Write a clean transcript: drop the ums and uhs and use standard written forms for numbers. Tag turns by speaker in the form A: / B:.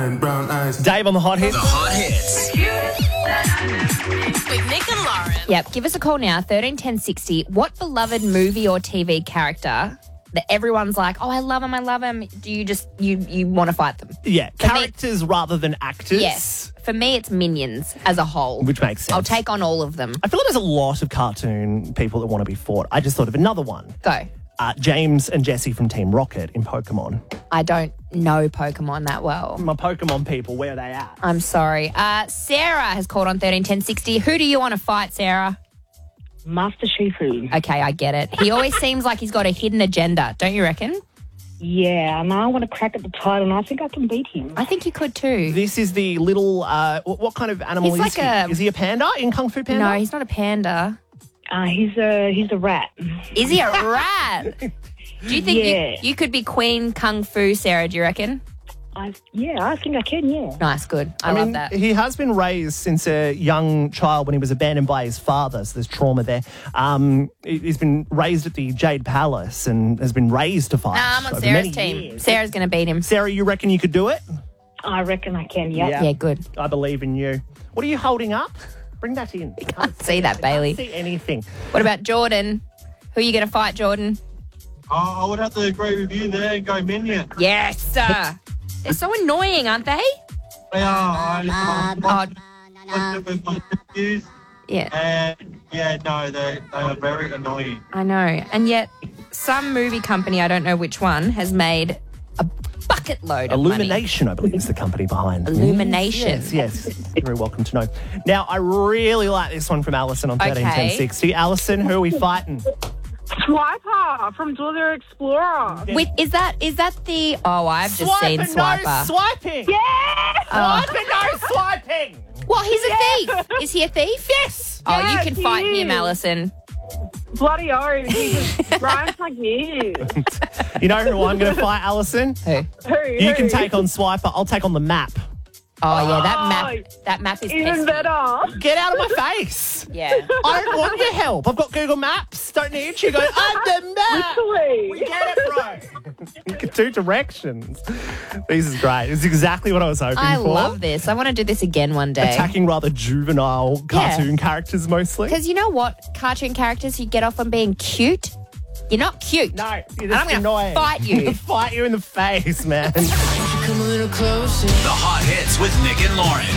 A: iron brown eyes.
B: Dave on the Hot Hits.
C: The Hot Hits.
D: With Nick and Lauren.
E: Yep, give us a call now, 131060. What beloved movie or TV character that everyone's like, oh, I love him, do you just, you want to fight them?
B: Yeah,
E: For me-
B: characters rather than actors.
E: Yes. For me, it's Minions as a whole.
B: Which makes sense.
E: I'll take on all of them.
B: I feel like there's a lot of cartoon people that want to be fought. I just thought of another one.
E: Go.
B: James and Jesse from Team Rocket in Pokemon.
E: I don't know Pokemon that well.
B: My Pokemon people, where are they at?
E: I'm sorry. Sarah has called on 131060. Who do you want to fight, Sarah?
F: Master Shifu.
E: Okay, I get it. He always seems like he's got a hidden agenda, don't you reckon?
F: Yeah, and I want to crack at the title, and I think I can beat him.
E: I think you could too.
B: This is the little, what kind of animal
E: He's
B: is
E: like
B: he?
E: a-
B: Is he a panda in Kung Fu Panda?
E: No, he's not a panda.
F: He's a rat.
E: Is he a rat? Do you think
F: Yeah.
E: you could be Queen Kung Fu, Sarah, do you reckon?
F: I think I can, yeah.
E: Nice, good. I love that.
B: He has been raised since a young child when he was abandoned by his father, so there's trauma there. He's been raised at the Jade Palace and has been raised to fight.
E: Nah, I'm on
B: over
E: Sarah's
B: many
E: team.
B: years.
E: Sarah's going to beat him.
B: Sarah, you reckon you could do it?
F: I reckon I can, yeah.
E: Yeah, good.
B: I believe in you. What are you holding up? Bring that in. I
E: Can't see that, Bailey.
B: can't see anything.
E: What about Jordan? Who are you going to fight, Jordan?
G: I would have to agree with you there and go Minion.
E: Yes. They're so annoying, aren't they?
G: They are. I
E: Oh,
G: with my reviews,
E: yeah,
G: and they are very annoying.
E: I know. And yet, some movie company, I don't know which one, has made a bucket load of money.
B: Illumination, I believe, is the company behind.
E: Illumination.
B: Yes. You're very welcome to know. Now, I really like this one from Alison on
E: Okay.
B: 131060. Alison, who are we fighting?
H: Swiper from Dora the Explorer.
E: Wait, is that the... Oh, I've just seen
B: No
E: Swiper.
B: swiping!
H: Yeah!
B: Swiper, no swiping!
E: Well, he's a thief. Is he a thief?
B: Yes!
E: Oh, you
H: Yes,
E: can
H: he
E: fight
H: is.
E: him, Alison.
H: Bloody oath. He just rhymes like you.
B: You know who I'm going to fight, Alison?
E: Who?
B: You can take on Swiper. I'll take on the map.
E: Oh, yeah, that map is
H: Even
E: pesky.
H: better.
B: Get out of my face!
E: Yeah.
B: I don't want your help. I've got Google Maps. Don't need you. Go, I'm the map!
H: Literally.
B: Get it, bro. Two directions. This is great. It's exactly what I was hoping
E: I
B: for.
E: love this. I want to do this again one day.
B: Attacking rather juvenile cartoon characters mostly.
E: Because you know what? Cartoon characters, you get off on being cute. You're not cute.
B: No, you're
E: And
B: just
E: I'm going
B: annoying.
E: to fight you.
B: Fight you in the face, man.
C: The Hot Hits with Nick and Lauren.